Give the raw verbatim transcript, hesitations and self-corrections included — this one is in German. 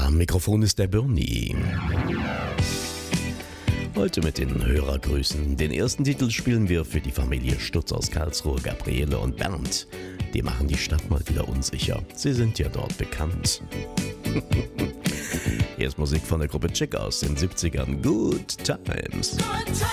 Am Mikrofon ist der Bernie. Heute mit den Hörergrüßen. Den ersten Titel spielen wir für die Familie Stutz aus Karlsruhe, Gabriele und Bernd. Die machen die Stadt mal wieder unsicher. Sie sind ja dort bekannt. Hier ist Musik von der Gruppe Chick aus den siebzigern. Good Times.